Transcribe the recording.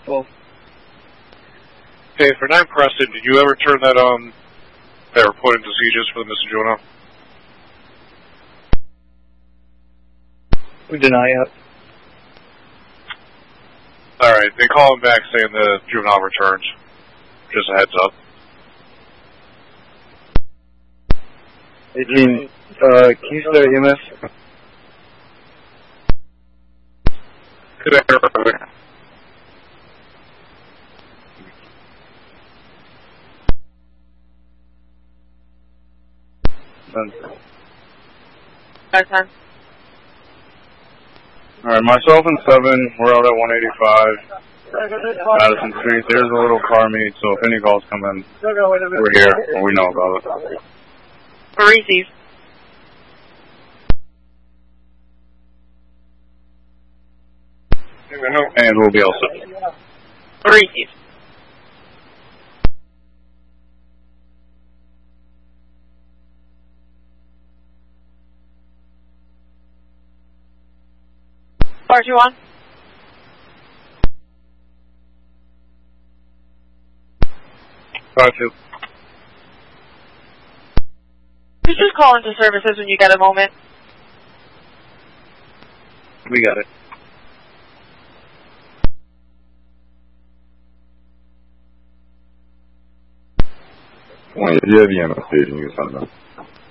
12. Hey, for 9 Preston, did you ever turn that reporting to CJs for the missing juvenile? We deny it. Alright, they call him back saying the juvenile returns. Just a heads up. 18, can you start EMS? Done. Alright, myself and 7, we're out at 185 Madison Street. There's a little car meet, so if any calls come in, we're here, and we know about it. Receive. And we'll be all set. Receive. Part 2 on. Part 2. You just call into services when you get a moment. We got it. When you have the station, you can send them.